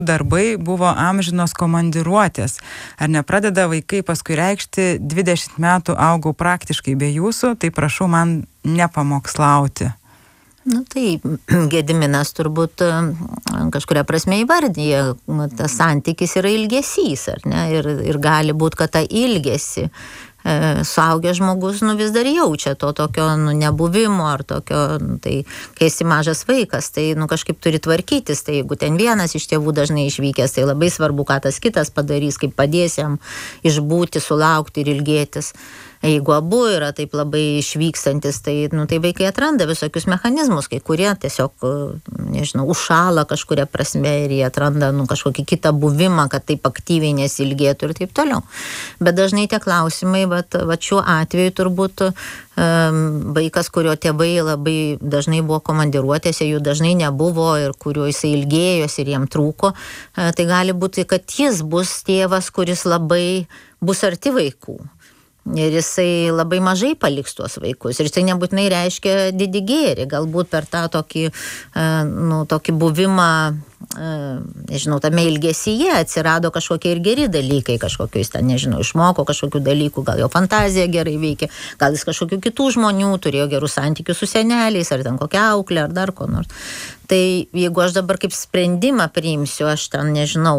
darbai buvo amžinos komandiruotės. Ar nepradeda vaikai paskui reikšti 20 metų augau praktiškai be jūsų, tai prašau man nepamokslauti. Tai Gediminas turbūt kažkuria prasme įvardyja, tas santykis yra ilgesys, ar ne? Ir gali būti, kad tą ilgesį suaugęs žmogus vis dar jaučia to tokio nebuvimo ar tokio, tai kai esi mažas vaikas, tai kažkaip turi tvarkytis, tai jeigu ten vienas iš tėvų dažnai išvykęs, tai labai svarbu, ką tas kitas padarys, kaip padės jam išbūti, sulaukti ir ilgėtis. Jeigu abu yra taip labai išvykstantis, tai vaikai atranda visokius mechanizmus, kai kurie tiesiog, užšala kažkuria prasme ir jie atranda kažkokį kitą buvimą, kad taip aktyviai nesilgėtų ir taip toliau. Bet dažnai tie klausimai, va šiuo atveju turbūt vaikas, kurio tėvai labai dažnai buvo komandiruotėse, jų dažnai nebuvo ir kurio jisai ilgėjosi ir jiem trūko, tai gali būti, kad jis bus tėvas, kuris labai bus arti vaikų. Ir jisai labai mažai paliks tuos vaikus. Ir tai nebūtinai reiškia didį gėrį. Galbūt per tą tokį buvimą, tame ilgesyje atsirado kažkokie ir geri dalykai, kažkokius ten, išmoko kažkokių dalykų, gal jo fantazija gerai veikia, gal jis kažkokių kitų žmonių turėjo gerų santykių su seneliais, ar ten kokią auklę, ar dar ko nors. Tai jeigu aš dabar kaip sprendimą priimsiu, aš ten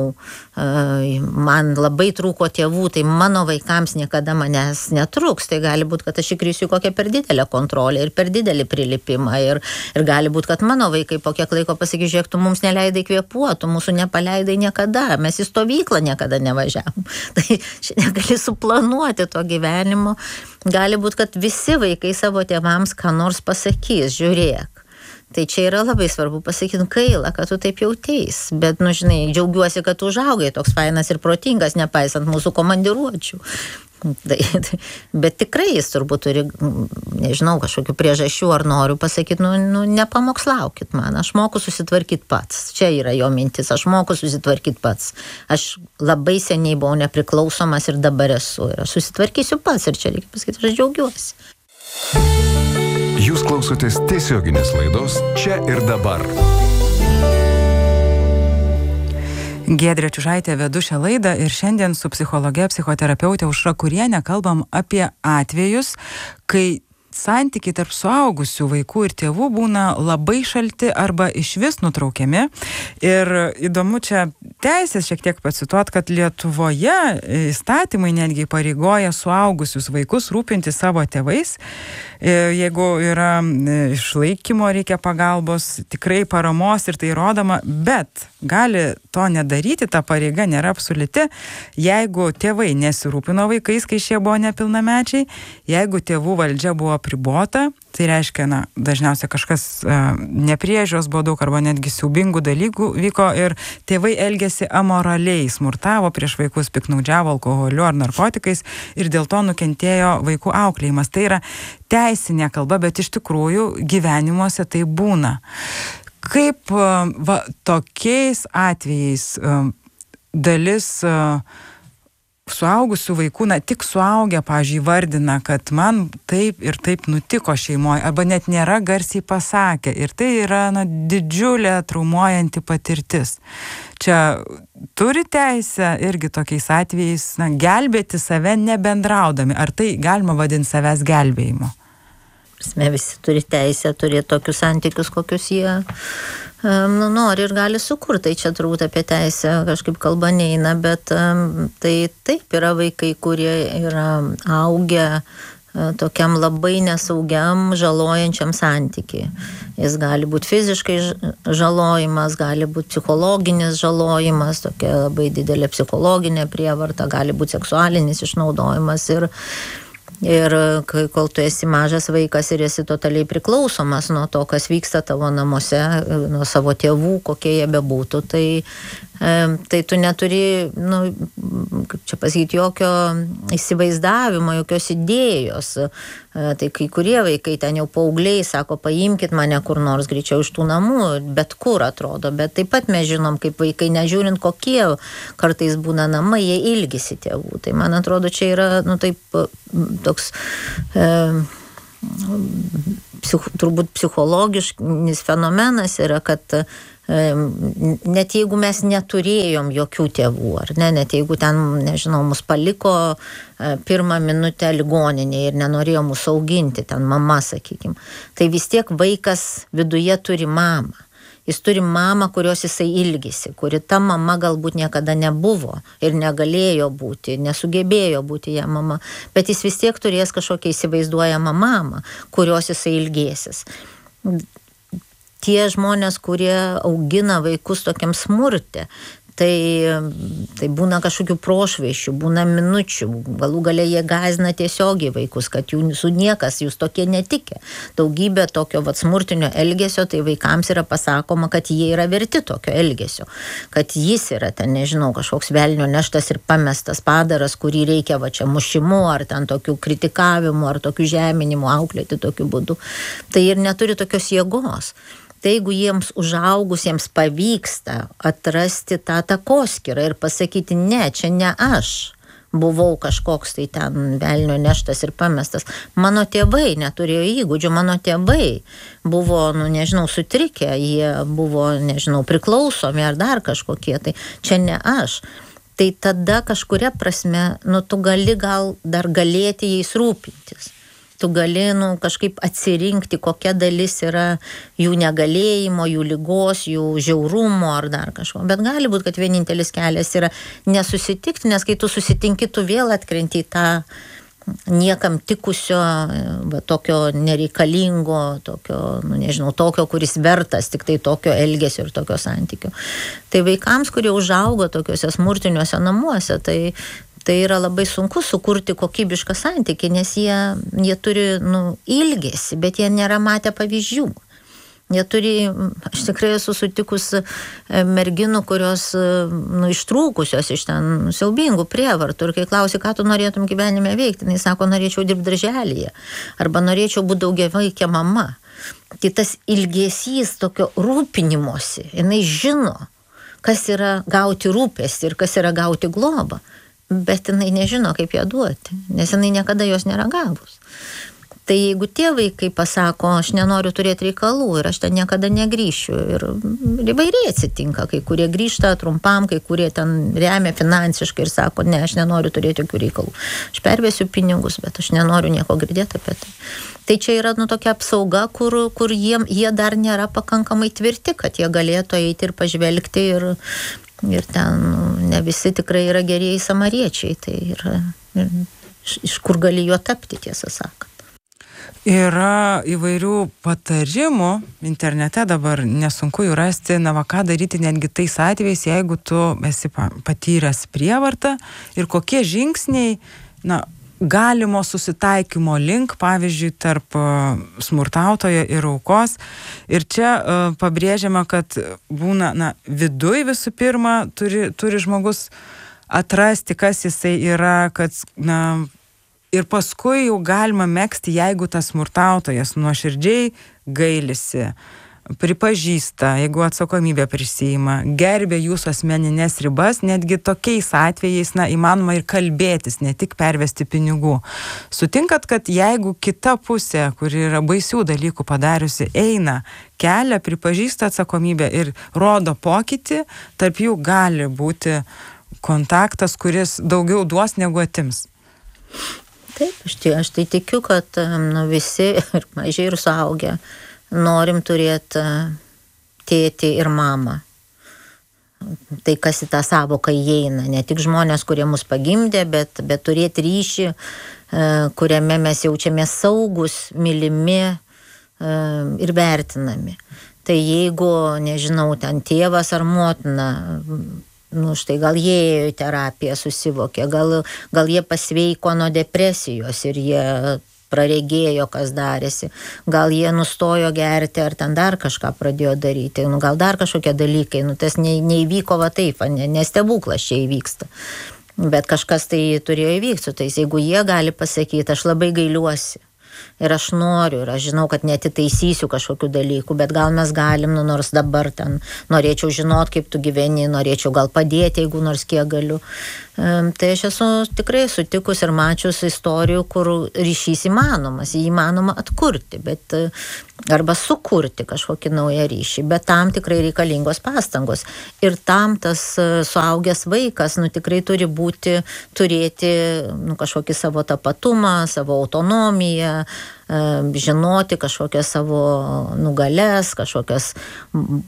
man labai trūko tėvų, tai mano vaikams niekada manęs netruks, tai gali būti, kad aš įkrisiu kokią per didelę kontrolę ir per didelį prilipimą ir gali būti, kad mano vaikai po kiek laiko pasakys, žiūrėk, tu mums neleidai kvėpuotų, mūsų nepaleidai niekada, mes į stovyklą niekada nevažiavom. Tai šiandien gali suplanuoti to gyvenimo. Gali būti, kad visi vaikai savo tėvams ką nors pasakys, žiūrėk. Tai čia yra labai svarbu pasakyti, gaila, kad tu taip jauteis, bet, džiaugiuosi, kad tu užaugai toks fainas ir protingas, nepaisant mūsų komandiruočių. Bet tikrai jis turbūt turi, kažkokių priežasčių, ar noriu pasakyti, nepamokslaukit man, aš moku susitvarkyti pats. Čia yra jo mintis, aš moku susitvarkyti pats. Aš labai seniai buvau nepriklausomas ir dabar esu. Ir aš susitvarkysiu pats ir čia reikia pasakyti, aš džiaugiuosi. Jūs klausotės tiesioginės laidos Čia ir dabar. Giedrė Čiužaitė vedu šią laidą ir šiandien su psichologe, psichoterapeutė Aušra Kurienė kalbam apie atvejus, kai santykiai tarp suaugusių vaikų ir tėvų būna labai šalti arba išvis nutraukiami. Ir įdomu čia teisės šiek tiek pacituot, kad Lietuvoje įstatymai netgi pareigoja suaugusius vaikus rūpinti savo tėvais. Jeigu yra išlaikymo, reikia pagalbos, tikrai paramos ir tai rodoma, bet gali to nedaryti, ta pareiga nėra absoliuti, jeigu tėvai nesirūpino vaikais, kai šie buvo nepilnamečiai, jeigu tėvų valdžia buvo apribota, tai reiškia, dažniausiai kažkas nepriežiūros buvo daug arba netgi siaubingų dalykų vyko ir tėvai elgėsi amoraliai, smurtavo prieš vaikus, piknaudžiavo alkoholiu ar narkotikais ir dėl to nukentėjo vaikų auklėjimas. Tai yra teisinė kalba, bet iš tikrųjų gyvenimuose tai būna. Kaip tokiais atvejais dalis suaugusių vaikų, tik suaugę, pavyzdžiui, vardina, kad man taip ir taip nutiko šeimoje, arba net nėra garsiai pasakę. Ir tai yra didžiulė traumuojanti patirtis. Čia turi teisę irgi tokiais atvejais gelbėti save nebendraudami. Ar tai galima vadinti savęs gelbėjimu? Visi turi teisę turėti tokius santykius, kokius jie nori ir gali sukurti. Tai čia turbūt apie teisę kažkaip kalba neina, bet tai taip yra vaikai, kurie yra augę tokiam labai nesaugiam, žalojančiam santykiai. Jis gali būti fiziškai žalojimas, gali būti psichologinis žalojimas, tokia labai didelė psichologinė prievarta, gali būti seksualinis išnaudojimas ir kol tu esi mažas vaikas ir esi totaliai priklausomas nuo to, kas vyksta tavo namuose, nuo savo tėvų, kokie jie bebūtų, tai tu neturi, kaip čia pasakyti, jokio įsivaizdavimo, jokios idėjos. Tai kai kurie vaikai ten jau paaugliai sako, paimkit mane kur nors greičiau iš tų namų, bet kur atrodo, bet taip pat mes žinom, kaip vaikai, nežiūrint kokie kartais būna namai, jie ilgisi tėvų. Tai man atrodo, čia yra, toks turbūt psichologinis fenomenas yra, kad net jeigu mes neturėjom jokių tėvų, ar ne, net jeigu ten, nežinau, mus paliko pirmą minutę ligoninėje ir nenorėjo mūsų auginti, ten mama, sakykim, tai vis tiek vaikas viduje turi mamą. Jis turi mamą, kurios jisai ilgisi, kuri ta mama galbūt niekada nebuvo ir negalėjo būti, nesugebėjo būti ją mama, bet jis vis tiek turės kažkokią įsivaizduojamą mamą, kurios jisai ilgėsis. Tie žmonės, kurie augina vaikus tokiam smurte, tai būna kažkokių prošvaišių, būna minučių, galų gale jie gąsdina tiesiogiai vaikus, kad jūsų niekas, jūs tokie netikė. Daugybė tokio smurtinio elgesio, tai vaikams yra pasakoma, kad jie yra verti tokio elgesio, kad jis yra ten, nežinau, kažkoks velnio neštas ir pamestas padaras, kurį reikia čia mušimu, ar ten tokių kritikavimų, ar tokių žeminimų auklėti tokiu būdu. Tai ir neturi tokios jėgos. Tai jeigu jiems užaugusiems pavyksta atrasti tą takoskyrą ir pasakyti, ne, čia ne aš buvau kažkoks tai ten velnio neštas ir pamestas. Mano tėvai neturėjo įgūdžių, mano tėvai buvo, nežinau, sutrikę, jie buvo, nežinau, priklausomi ar dar kažkokie, tai čia ne aš. Tai tada kažkuria prasme, tu gali gal dar galėti jais rūpintis. Tu gali kažkaip atsirinkti, kokia dalis yra jų negalėjimo, jų ligos, jų žiaurumo ar dar kažko. Bet gali būti, kad vienintelis kelias yra nesusitikti, nes kai tu susitinki, tu vėl atkrenti į tą niekam tikusio, tokio nereikalingo, tokio, nežinau, tokio, kuris vertas tik tai tokio elgesio ir tokio santykio. Tai vaikams, kurie užaugo tokiuose smurtiniuose namuose, tai yra labai sunku sukurti kokybišką santykį, nes jie turi ilgesį, bet jie nėra matę pavyzdžių. Jie turi, aš tikrai esu sutikus merginų, kurios ištrūkusios iš ten siaubingų prievartų. Ir kai klausi, ką tu norėtum gyvenime veikti, jis sako, norėčiau dirbti darželyje, arba norėčiau būti daugiavaikė mama. Tai tas ilgesys tokio rūpinimosi, jinai žino, kas yra gauti rūpestį ir kas yra gauti globą. Bet jinai nežino, kaip ją duoti, nes jinai niekada jos nėra gavus. Tai jeigu tie vaikai pasako, aš nenoriu turėti reikalų ir aš ten niekada negrįšiu, ir įvairiai atsitinka, kai kurie grįžta trumpam, kai kurie ten remia finansiškai ir sako, ne, aš nenoriu turėti jokių reikalų. Aš pervesiu pinigus, bet aš nenoriu nieko girdėti apie tai. Tai čia yra tokia apsauga, kur jie dar nėra pakankamai tvirti, kad jie galėtų eiti ir pažvelgti ir ten ne visi tikrai yra gerieji samariečiai, tai yra iš kur gali juo tapti, tiesą sakant. Yra įvairių patarimų internete dabar, nesunku jų rasti, ką daryti netgi tais atvejais, jeigu tu esi patyręs prievartą ir kokie žingsniai, galimo susitaikymo link, pavyzdžiui, tarp smurtautojo ir aukos. Ir čia pabrėžiama, kad būna, viduj visų pirma turi žmogus atrasti, kas jisai yra, kad, ir paskui jau galima megzti, jeigu tas smurtautojas nuoširdžiai gailisi, pripažįsta, jeigu atsakomybę prisiima, gerbė jūsų asmeninės ribas, netgi tokiais atvejais, įmanoma ir kalbėtis, ne tik pervesti pinigų. Sutinkat, kad jeigu kita pusė, kuri yra baisių dalykų padariusi, eina kelią, pripažįsta atsakomybę ir rodo pokytį, tarp jų gali būti kontaktas, kuris daugiau duos negu atims? Taip, aš tai tikiu, kad visi, ir mažiai, ir suaugę, norim turėti tėtį ir mamą. Tai kas į tą savoką įeina. Ne tik žmonės, kurie mus pagimdė, bet turėti ryšį, kuriame mes jaučiamės saugus, mylimi ir vertinami. Tai jeigu, nežinau, ten tėvas ar motina, štai gal jie ėjo į terapiją, susivokė, gal jie pasveiko nuo depresijos ir jie praregėjo, kas darėsi. Gal jie nustojo gerti, ar ten dar kažką pradėjo daryti. Gal dar kažkokie dalykai. Tas neįvyko taip, nestebuklas čia įvyksta. Bet kažkas tai turėjo įvykti su tais. Jeigu jie gali pasakyti, aš labai gailiuosi. ir aš noriu, ir aš žinau, kad netitaisysiu kažkokių dalykų, bet gal mes galim, nors dabar ten norėčiau žinot, kaip tu gyveni, norėčiau gal padėti, jeigu nors kiek galiu. Tai aš esu tikrai sutikus ir mačius istorijų, kur ryšys įmanomas, jį įmanoma atkurti, bet arba sukurti kažkokį naują ryšį, bet tam tikrai reikalingos pastangos. Ir tam tas suaugęs vaikas, tikrai turi turėti kažkokį savo tapatumą, savo autonomiją, žinoti kažkokias savo galias, kažkokias